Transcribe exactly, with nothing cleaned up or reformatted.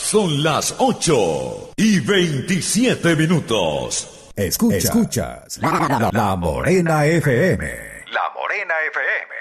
Son las ocho y veintisiete minutos. Escucha, escuchas la, la, la Morena F M. La Morena F M.